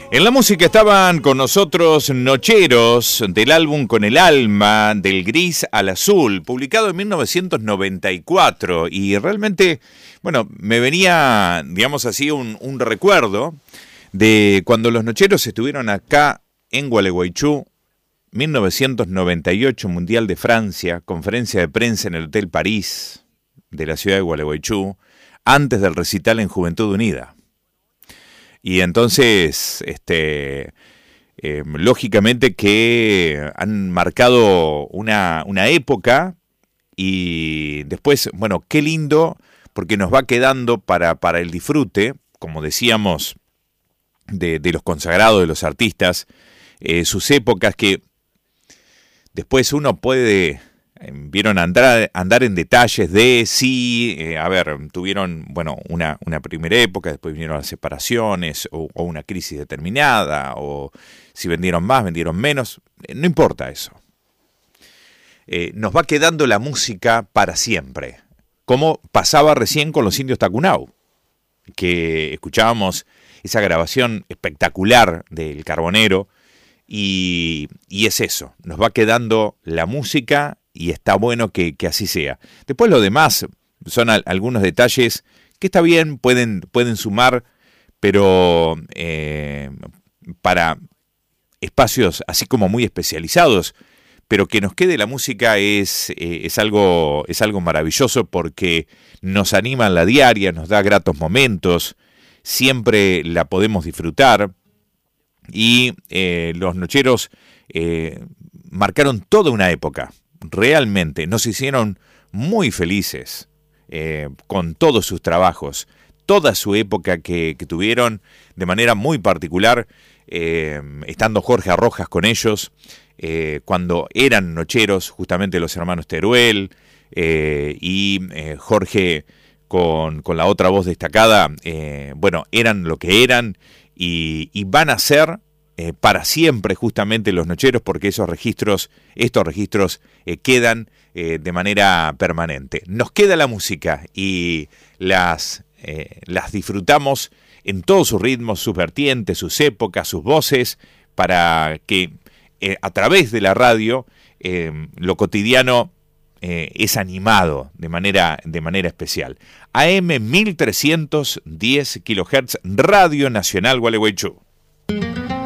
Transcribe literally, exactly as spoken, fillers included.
En la música estaban con nosotros Nocheros, del álbum Con el Alma, del gris al azul, publicado en mil novecientos noventa y cuatro. Y realmente, bueno, me venía, digamos así, un, un recuerdo de cuando los Nocheros estuvieron acá en Gualeguaychú, mil novecientos noventa y ocho, Mundial de Francia, conferencia de prensa en el Hotel París de la ciudad de Gualeguaychú, antes del recital en Juventud Unida. Y entonces, este, eh, lógicamente que han marcado una, una época y después, bueno, qué lindo, porque nos va quedando para, para el disfrute, como decíamos, de, de los consagrados, de los artistas, eh, sus épocas que después uno puede... Vieron andar, andar en detalles de sí, eh, a ver, tuvieron, bueno, una, una primera época, después vinieron las separaciones, o, o una crisis determinada, o si vendieron más, vendieron menos, eh, no importa eso. Eh, nos va quedando la música para siempre, como pasaba recién con los Indios Tacunau, que escuchábamos esa grabación espectacular del Carbonero, y, y es eso, nos va quedando la música. Y está bueno que, que así sea. Después lo demás son al, algunos detalles que está bien, pueden, pueden sumar, pero eh, para espacios así como muy especializados, pero que nos quede la música es, eh, es, algo, es algo maravilloso porque nos anima en la diaria, nos da gratos momentos, siempre la podemos disfrutar y eh, los Nocheros eh, marcaron toda una época. Realmente nos hicieron muy felices eh, con todos sus trabajos, toda su época que, que tuvieron de manera muy particular, eh, estando Jorge Arrojas con ellos, eh, cuando eran Nocheros, justamente los hermanos Teruel, eh, y eh, Jorge con, con la otra voz destacada, eh, bueno, eran lo que eran y, y van a ser Eh, para siempre justamente los Nocheros, porque esos registros, estos registros eh, quedan eh, de manera permanente. Nos queda la música y las, eh, las disfrutamos en todos sus ritmos, sus vertientes, sus épocas, sus voces, para que eh, a través de la radio eh, lo cotidiano eh, es animado de manera, de manera especial. A M mil trescientos diez kilohertz, Radio Nacional Gualeguaychú.